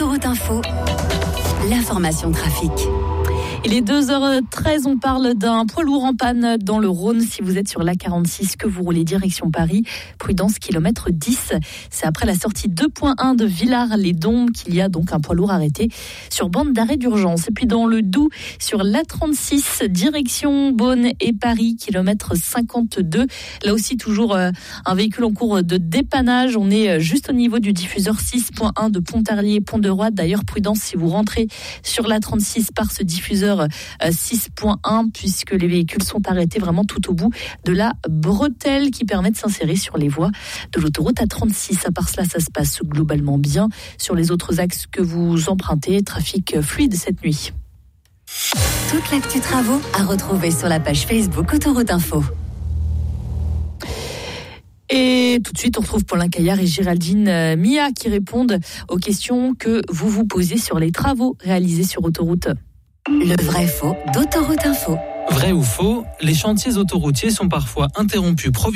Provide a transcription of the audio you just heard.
Autoroute Info, l'information trafic. Il est 2h13, on parle d'un poids lourd en panne dans le Rhône. Si vous êtes sur l'A46, que vous roulez direction Paris, prudence kilomètre 10. C'est après la sortie 2.1 de Villars-les-Dombes qu'il y a donc un poids lourd arrêté sur bande d'arrêt d'urgence. Et puis dans le Doubs, sur l'A36, direction Beaune et Paris, kilomètre 52. Là aussi, toujours un véhicule en cours de dépannage. On est juste au niveau du diffuseur 6.1 de Pontarlier, Pont-de-Roi. D'ailleurs, prudence si vous rentrez sur l'A36 par ce diffuseur 6.1 puisque les véhicules sont arrêtés vraiment tout au bout de la bretelle qui permet de s'insérer sur les voies de l'autoroute A36. À part cela, ça se passe globalement bien. Sur les autres axes que vous empruntez, trafic fluide cette nuit. Toute l'actu travaux à retrouver sur la page Facebook Autoroute Info. Et tout de suite, on retrouve Paulin Caillard et Géraldine Mia qui répondent aux questions que vous vous posez sur les travaux réalisés sur autoroute. Le vrai faux d'Autoroute Info. Vrai ou faux, les chantiers autoroutiers sont parfois interrompus provisoirement